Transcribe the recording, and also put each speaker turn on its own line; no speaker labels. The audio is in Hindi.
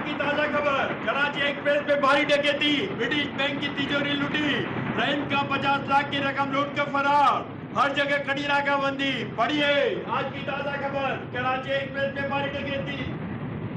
की ताजा खबर। कराची एक्सप्रेस पे भारी डकैती, ब्रिटिश बैंक की तिजोरी लूटी, बैंक का 50 लाख की रकम लूट कर फरार। हर जगह कड़ी नाकाबंदी। पढ़िए आज की ताजा खबर। कराची एक्सप्रेस पे भारी डकैती।